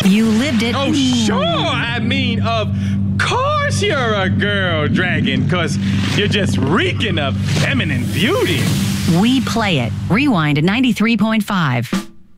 You lived it. Oh, sure. I mean, of course you're a girl dragon, because you're just reeking of feminine beauty. We play it. Rewind at 93.5.